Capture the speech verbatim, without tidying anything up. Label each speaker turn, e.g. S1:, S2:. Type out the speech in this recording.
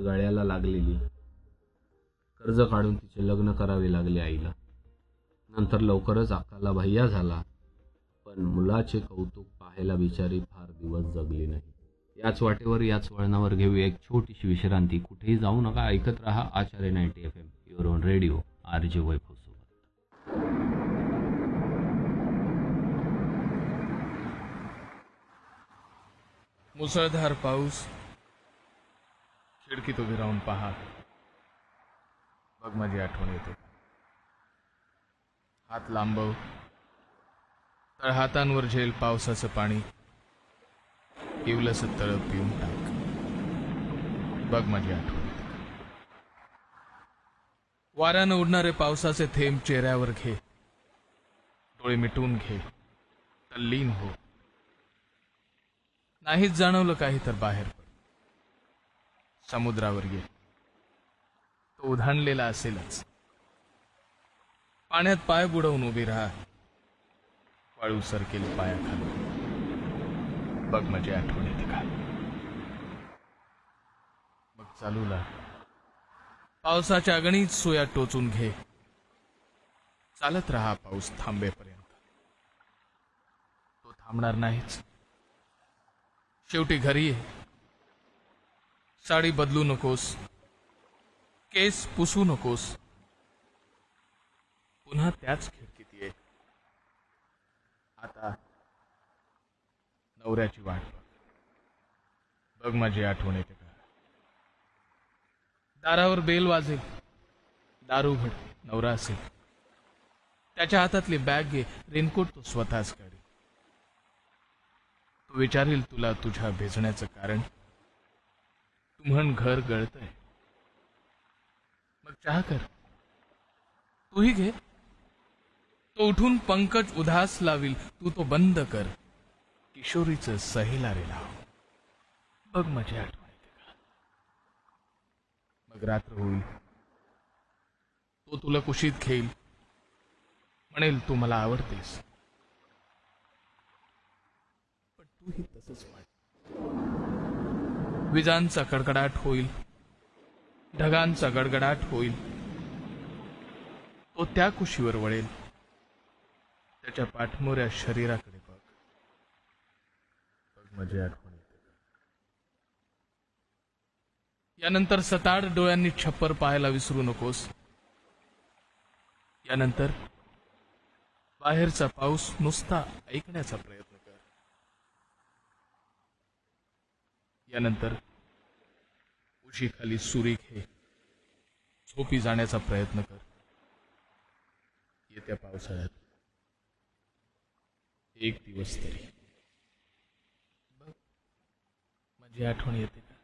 S1: गळ्याला लागलेली. कर्ज काढून तिचे लग्न करावे लागले आईला. नंतर लवकरच अक्काला भैया झाला, पण मुलाचे कौतुक पाहायला बिचारी फार दिवस जगली नाही. याच वाटेवर याच वळणावर घेऊ एक छोटीशी विश्रांती. कुठेही जाऊ नका, ऐकत रहा आचार्य ninety F M, your on radio, R J वैभव सोबत.
S2: मुसळधार पाऊस. खिडकीत उभी राहून पहा, बघ माझी आठवण येते. हात लांबव, तळ हातांवर झेल पावसाचं पाणी. इवलंसं तळ पिऊन टाक, बघ माझी आठवण येते. वाऱ्यानं उडणारे पावसाचे थेंब चेहऱ्यावर घे, डोळे मिटून घे, तल्लीन हो. नाहीच जाणवलं काही तर बाहेर पड, समुद्रावर ये, तो उधाणलेला असेलच. पाण्यात पाय बुडवून उभी राहा, वाळू सरकेल पायाखाली, बघ माझी आठवण येते का. मग चालू लाग, पावसाच्या अगणित सुया टोचून घे. चालत राहा पाऊस थांबेपर्यंत, तो थांबणार नाहीच. शेवटी घरी ये, साडी बदलू नकोस, केस पुसू नकोस, पुन्हा त्याच खिडकीत ये. आता नवऱ्याची वाट बघ, बघ माझी आठवण येते का. दारावर बेल वाजेल, दार उघड, नवरा असेल. त्याच्या हातातली बॅग घे, रेनकोट तो स्वतःच काढी. तो विचारेल तुला तुझ्या भेजण्याचं कारण. तू म्हण घर गळतंय, मग चहा कर, तूही घे. तो उठून पंकज उधास लावील, तू तो बंद कर. किशोरीचं सहेला रे लाव, बघ माझी आठवण येते का. मग रात्र होईल, तो तुला कुशीत घेईल, म्हणेल तू मला आवडतेस. पण तूही तसंच वाट. विजांचा कडकडाट होईल, ढगांचा गडगडाट होईल. तो त्या कुशीवर वळेल, त्याच्या पाठमोऱ्या शरीराकडे बघ, बघ माझी आठवण येते. यानंतर सताड डोळ्यांनी छप्पर पाहायला विसरू नकोस. यानंतर बाहेरचा पाऊस नुसता ऐकण्याचा प्रयत्न कर. यानंतर उशीखाली सुरी घे, झोपी जाण्याचा प्रयत्न कर. येत्या पावसाळ्यात एक दिवस तरी बघ माझी आठवण येते का.